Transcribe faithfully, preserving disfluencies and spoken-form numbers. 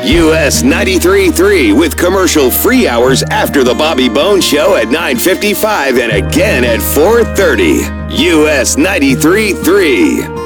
U S ninety-three point three with commercial-free hours after the Bobby Bones Show at nine fifty-five and again at four thirty. U S ninety-three point three.